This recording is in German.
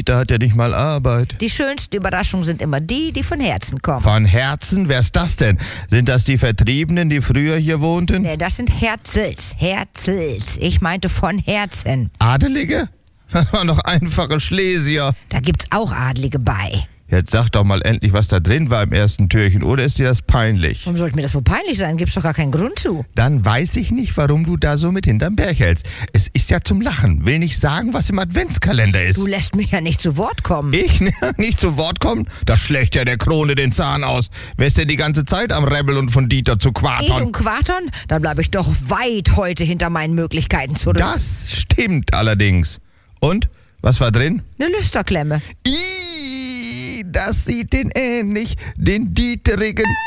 Dieter hat ja nicht mal Arbeit. Die schönsten Überraschungen sind immer die, die von Herzen kommen. Von Herzen? Wer ist das denn? Sind das die Vertriebenen, die früher hier wohnten? Nee, das sind Herzels. Ich meinte von Herzen. Adelige? Das waren doch einfache Schlesier. Da gibt's auch Adlige bei. Jetzt sag doch mal endlich, was da drin war im ersten Türchen, oder ist dir das peinlich? Warum sollte mir das wohl peinlich sein? Gibt's doch gar keinen Grund zu. Dann weiß ich nicht, warum du da so mit hinterm Berg hältst. Es ist ja zum Lachen. Will nicht sagen, was im Adventskalender ist. Du lässt mich ja nicht zu Wort kommen. Ich? Nicht zu Wort kommen? Das schlägt ja der Krone den Zahn aus. Wer ist denn die ganze Zeit am Rebeln und von Dieter zu Ich quatern? und Quatern? Dann bleibe ich doch weit heute hinter meinen Möglichkeiten zurück. Das stimmt allerdings. Und? Was war drin? Eine Lüsterklemme. Das sieht den ähnlich, den Dieterigen.